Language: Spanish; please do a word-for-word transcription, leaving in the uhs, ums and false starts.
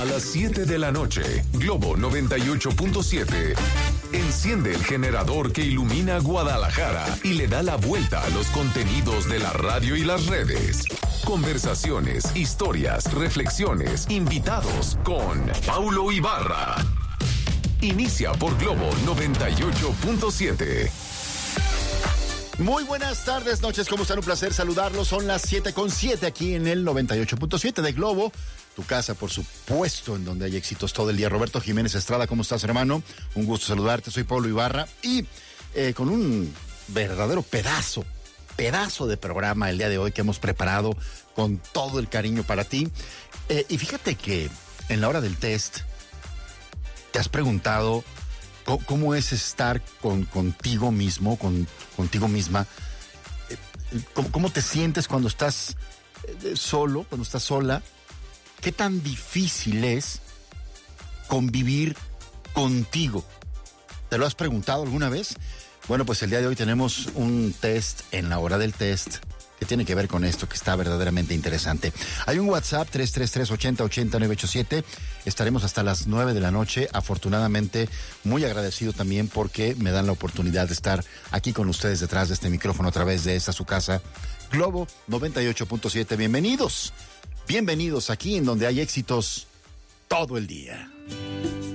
A las siete de la noche, Globo noventa y ocho punto siete enciende el generador que ilumina Guadalajara y le da la vuelta a los contenidos de la radio y las redes. Conversaciones, historias, reflexiones, invitados con Paulo Ibarra. Inicia por Globo noventa y ocho punto siete. Muy buenas tardes, noches, ¿cómo están? Un placer saludarlos. Son las siete con siete aquí en el noventa y ocho punto siete de Globo. Tu casa, por supuesto, en donde hay éxitos todo el día. Roberto Jiménez Estrada, ¿cómo estás, hermano? Un gusto saludarte, soy Paulo Ibarra. Y eh, con un verdadero pedazo, pedazo de programa el día de hoy que hemos preparado con todo el cariño para ti. Eh, y fíjate que en la hora del test te has preguntado cómo, cómo es estar con, contigo mismo, con, contigo misma. Eh, cómo, ¿Cómo te sientes cuando estás eh, solo, cuando estás sola? ¿Qué tan difícil es convivir contigo? ¿Te lo has preguntado alguna vez? Bueno, pues el día de hoy tenemos un test en la hora del test que tiene que ver con esto, que está verdaderamente interesante. Hay un WhatsApp tres tres tres, ochenta, ochenta, nueve ocho siete. Estaremos hasta las nueve de la noche. Afortunadamente, muy agradecido también porque me dan la oportunidad de estar aquí con ustedes detrás de este micrófono a través de esta su casa, Globo noventa y ocho punto siete. Bienvenidos. Bienvenidos aquí en donde hay éxitos todo el día.